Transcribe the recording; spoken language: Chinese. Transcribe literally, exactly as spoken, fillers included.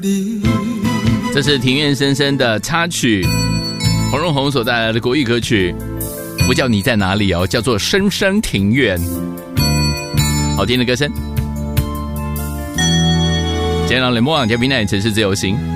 这是庭院深深的插曲，洪荣宏所带来的国语歌曲，不叫你在哪里哦，叫做深深庭院。好听的歌声。今天让雷莫网加冰奈城市自由行。